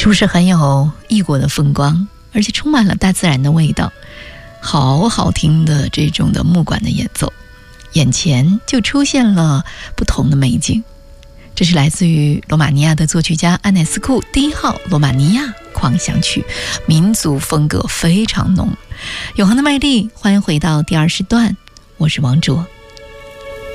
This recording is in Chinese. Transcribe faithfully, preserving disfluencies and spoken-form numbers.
是不是很有异国的风光，而且充满了大自然的味道？好好听的这种的木管的演奏，眼前就出现了不同的美景。这是来自于罗马尼亚的作曲家安奈斯库第一号罗马尼亚狂想曲，民族风格非常浓。永恒的魅力，欢迎回到第二时段，我是王卓。